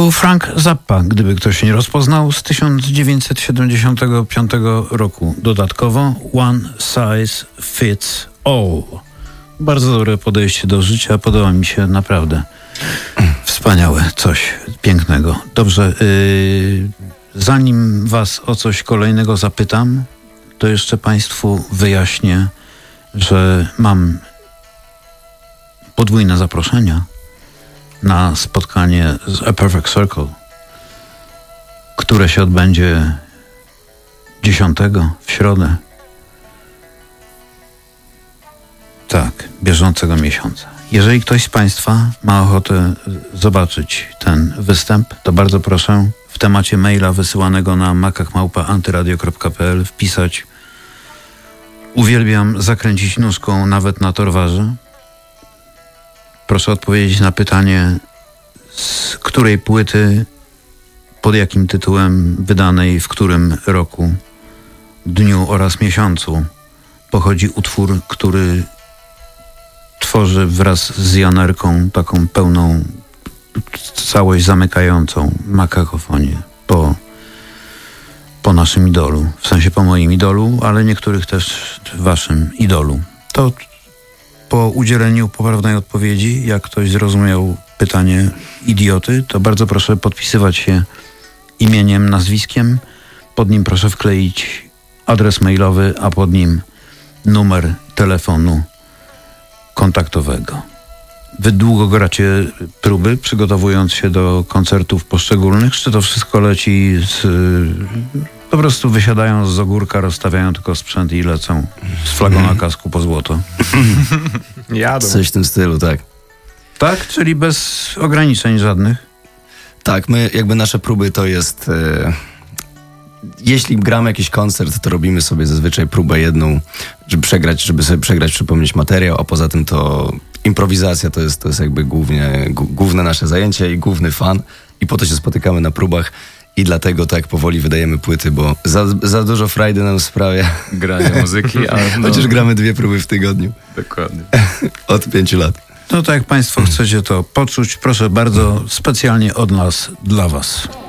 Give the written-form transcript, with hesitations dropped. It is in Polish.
był Frank Zappa, gdyby ktoś nie rozpoznał, z 1975 roku. Dodatkowo One Size Fits All. Bardzo dobre podejście do życia, podoba mi się naprawdę. Wspaniałe, coś pięknego. Dobrze, zanim was o coś kolejnego zapytam, to jeszcze państwu wyjaśnię, że mam podwójne zaproszenia na spotkanie z A Perfect Circle, które się odbędzie 10 w środę. Tak, bieżącego miesiąca. Jeżeli ktoś z państwa ma ochotę zobaczyć ten występ, to bardzo proszę w temacie maila wysyłanego na makak@antyradio.pl wpisać: uwielbiam zakręcić nóżką nawet na torwarze. Proszę odpowiedzieć na pytanie, z której płyty, pod jakim tytułem wydanej, w którym roku, dniu oraz miesiącu pochodzi utwór, który tworzy wraz z Janerką taką pełną całość zamykającą makakofonię po naszym idolu. W sensie po moim idolu, ale niektórych też waszym idolu. To po udzieleniu poprawnej odpowiedzi, jak ktoś zrozumiał pytanie idioty, to bardzo proszę podpisywać się imieniem, nazwiskiem. Pod nim proszę wkleić adres mailowy, a pod nim numer telefonu kontaktowego. Wy długo gracie próby, przygotowując się do koncertów poszczególnych, czy to wszystko leci po prostu wysiadają z ogórka, rozstawiają tylko sprzęt i lecą z flagą na kasku po złoto? Jadą. Coś w tym stylu, tak. Tak? Czyli bez ograniczeń żadnych? Tak, my jakby nasze próby to jest... jeśli gramy jakiś koncert, to robimy sobie zazwyczaj próbę jedną, żeby sobie przegrać, przypomnieć materiał, a poza tym to improwizacja to jest jakby główne nasze zajęcie i główny fan. I po to się spotykamy na próbach i dlatego tak powoli wydajemy płyty, bo za dużo frajdy nam sprawia Granie muzyki, a chociaż gramy 2 próby w tygodniu. Dokładnie. Od 5 lat. No to jak państwo chcecie to poczuć, proszę bardzo, specjalnie od nas, dla was.